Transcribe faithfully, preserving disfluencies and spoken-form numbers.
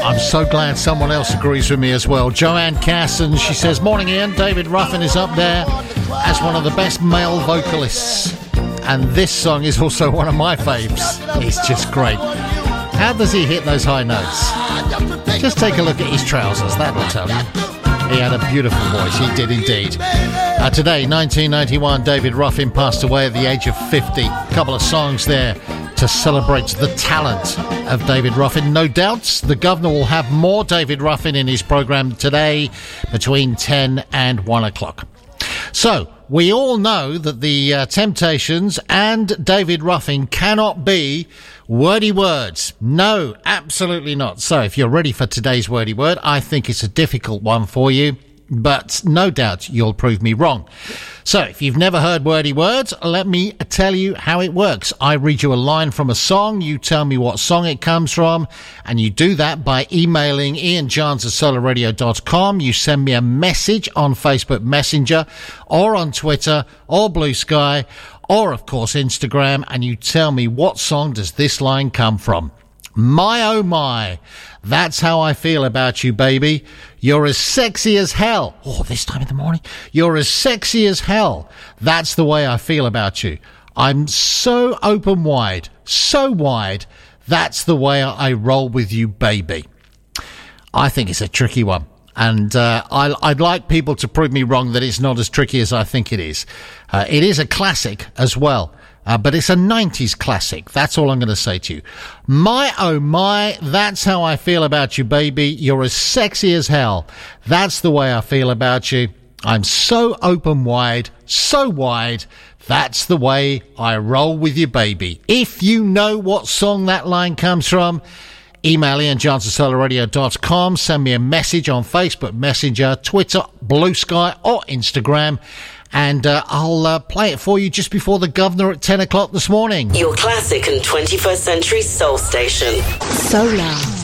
I'm so glad someone else agrees with me as well. Joanne Casson, she says, morning Ian, David Ruffin is up there as one of the best male vocalists. And this song is also one of my faves. It's just great. How does he hit those high notes? Just take a look at his trousers, that'll tell you. He had a beautiful voice, he did indeed. Uh, today, nineteen ninety-one, David Ruffin passed away at the age of fifty. A couple of songs there to celebrate the talent of David Ruffin. No doubts the Governor will have more David Ruffin in his programme today between ten and one o'clock. So, we all know that the uh, Temptations and David Ruffin cannot be wordy words. No, absolutely not. So, if you're ready for today's wordy word, I think it's a difficult one for you, but no doubt you'll prove me wrong. So, if you've never heard wordy words, let me tell you how it works. I read you a line from a song, you tell me what song it comes from, and you do that by emailing ian johns at solar radio dot com. You send me a message on Facebook Messenger, or on Twitter, or Blue Sky, or, of course, Instagram, and you tell me what song does this line come from. My oh my, that's how I feel about you, baby. You're as sexy as hell. Oh, this time in the morning. You're as sexy as hell. That's the way I feel about you. I'm so open wide, so wide. That's the way I roll with you, baby. I think it's a tricky one. And uh, I, I'd like people to prove me wrong that it's not as tricky as I think it is. Uh, it is a classic as well. Uh, but it's a nineties classic. That's all I'm going to say to you. My, oh my, that's how I feel about you, baby. You're as sexy as hell. That's the way I feel about you. I'm so open wide, so wide. That's the way I roll with you, baby. If you know what song that line comes from, email ian johns at solar radio dot com. Send me a message on Facebook Messenger, Twitter, Blue Sky, or Instagram. And uh, I'll uh, play it for you just before the Governor at ten o'clock this morning. Your classic and twenty-first century soul station. Solar.